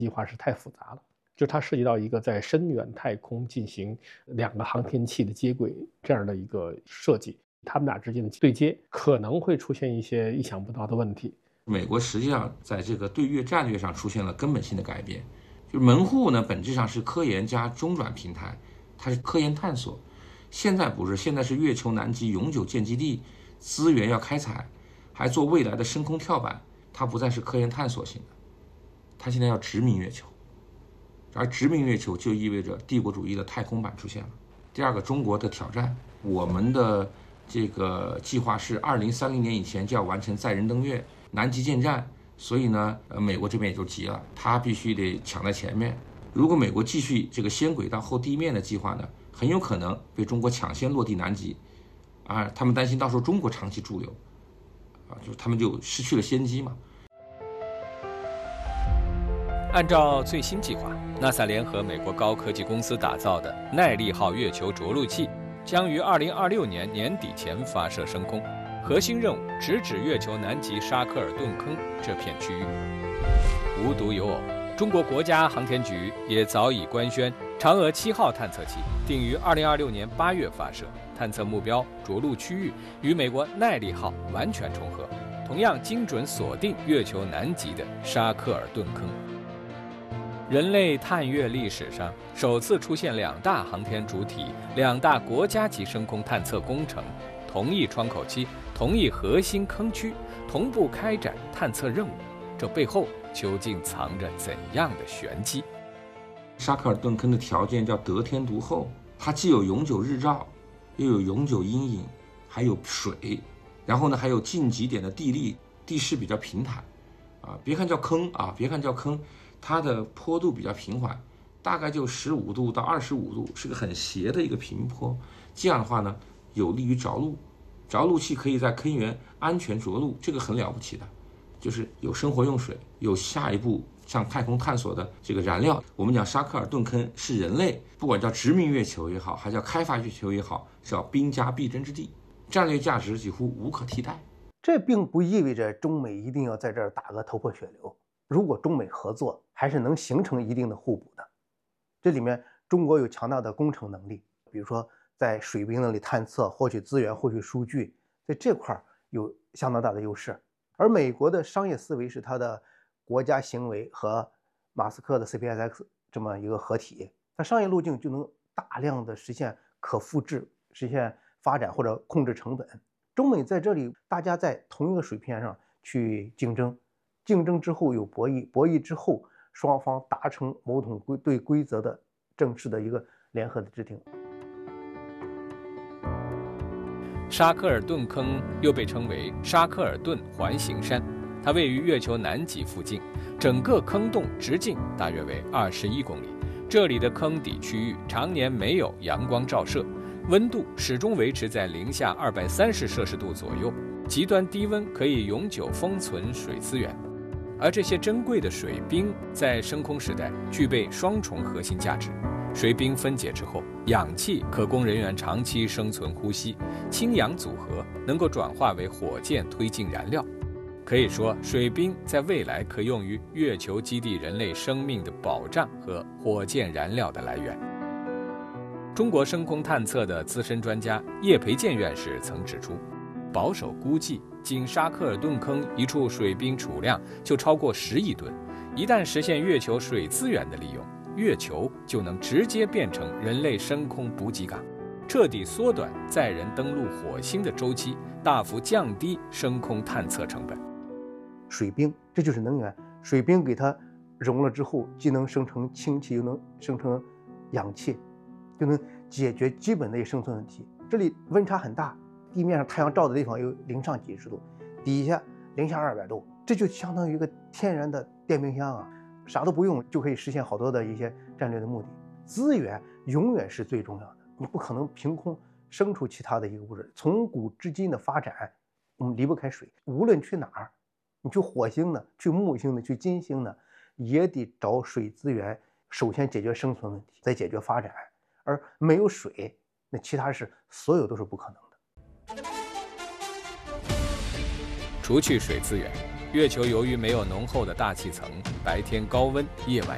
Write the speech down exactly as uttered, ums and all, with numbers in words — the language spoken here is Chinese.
计划是太复杂了，就它涉及到一个在深远太空进行两个航天器的接轨这样的一个设计，他们俩之间的对接可能会出现一些意想不到的问题。 美国实际上在这个对越战略上出现了根本性的改变，就是门户呢本质上是科研加中转平台，它是科研探索。现在不是，现在是月球南极永久建基地，资源要开采，还做未来的深空跳板，它不再是科研探索性的，它现在要殖民月球，而殖民月球就意味着帝国主义的太空版出现了。第二个，中国的挑战，我们的这个计划是二零三零年以前就要完成载人登月、南极建站，所以呢，呃，美国这边也就急了，他必须得抢在前面。如果美国继续这个先轨道后地面的计划呢，很有可能被中国抢先落地南极，啊，他们担心到时候中国长期驻留，啊，就他们就失去了先机嘛。 按照最新计划 ，NASA 联合美国高科技公司打造的耐力号月球着陆器将于二零二六年年底前发射升空，核心任务直指月球南极沙克尔顿坑这片区域。无独有偶，中国国家航天局也早已官宣，嫦娥七号探测器定于二零二六年八月发射，探测目标着陆区域与美国耐力号完全重合，同样精准锁定月球南极的沙克尔顿坑。人类探月历史上首次出现两大航天主体、两大国家级升空探测工程，同一窗口期、同一核心坑区，同步开展探测任务，这背后究竟藏着怎样的玄机？ 沙克尔顿坑的条件叫得天独厚，它既有永久日照，又有永久阴影，还有水，然后呢还有近极点的地利，地势比较平坦，啊，别看叫坑啊，别看叫坑。它的坡度比较平缓，大概就十五度到二十五度，是个很斜的一个平坡。这样的话呢，有利于着陆。着陆器可以在坑源安全着陆，这个很了不起的，就是有生活用水，有下一步向太空探索的这个燃料。我们讲沙克尔顿坑是人类不管叫殖民月球也好，还叫开发月球也好，是要兵家必争之地，战略价值几乎无可替代。 这并不意味着中美一定要在这儿打个头破血流。如果中美合作，还是能形成一定的互补的。这里面中国有强大的工程能力，比如说在水兵那里探测、获取资源、获取数据，在这块有相当大的优势。而美国的商业思维是它的国家行为和马斯克的 C P S X 这么一个合体，它商业路径就能大量的实现可复制、实现发展或者控制成本。中美在这里，大家在同一个水平线上去竞争。竞争之后有博弈，博弈之后双方达成某种规对规则的正式的一个联合的制定。 沙克尔顿坑又被称为沙克尔顿环形山，它位于月球南极附近，整个坑洞直径大约为二十一公里。这里的坑底区域常年没有阳光照射，温度始终维持在零下二百三十摄氏度左右，极端低温可以永久封存水资源。而这些珍贵的水冰在升空时代具备双重核心价值。水冰分解之后，氧气可供人员长期生存呼吸，氢氧组合能够转化为火箭推进燃料。可以说，水冰在未来可用于月球基地人类生命的保障和火箭燃料的来源。中国升空探测的资深专家叶培建院士曾指出，保守估计，仅沙克尔顿坑一处水冰储量就超过十亿吨。一旦实现月球水资源的利用，月球就能直接变成人类升空补给港，彻底缩短载人登陆火星的周期，大幅降低升空探测成本。 水冰，这就是能源。水冰给它融了之后，既能生成氢气，又能生成氧气，就能解决基本的生存问题。这里温差很大。地面上太阳照的地方有零上几十度，底下零下二百度，这就相当于一个天然的电冰箱啊，啥都不用就可以实现好多的一些战略的目的。资源永远是最重要的，你不可能凭空生出其他的一个物质。从古至今的发展，我们离不开水，无论去哪儿，你去火星呢，去木星呢，去金星呢，也得找水资源，首先解决生存问题，再解决发展。而没有水，那其他事所有都是不可能的。 除去水资源，月球由于没有浓厚的大气层，白天高温，夜晚